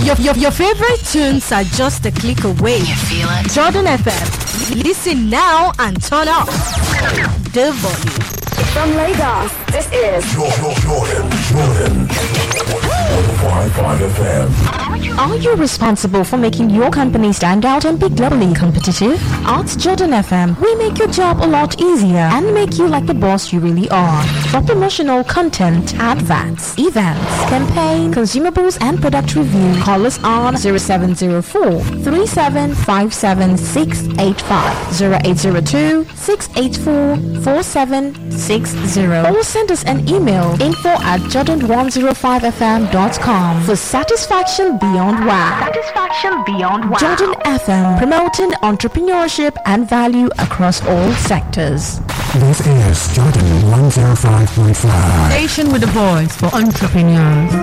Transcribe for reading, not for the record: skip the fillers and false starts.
Your favorite tunes are just a click away. You feel it? Jordan FM. Listen now and turn up the volume. From Lagos, this is Jordan 105.5 FM. Are you responsible for making your company stand out and be globally competitive? At Jordan FM, we make your job a lot easier and make you like the boss you really are. For promotional content, adverts, events, campaign, consumables, and product review, call us on 0704-3757-685, 0802-684-4760, or send us an email info@jordan105fm.com for satisfaction beyond wow. Satisfaction Beyond Wow. Jordan FM, promoting entrepreneurship and value across all sectors. This is Jordan 105.5. Station with a voice for entrepreneurs.